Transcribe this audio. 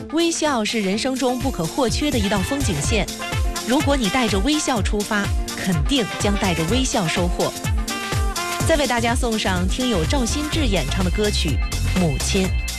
微笑是人生中不可或缺的一道风景线。如果你带着微笑出发，肯定将带着微笑收获。再为大家送上听友赵新志演唱的歌曲《母亲》。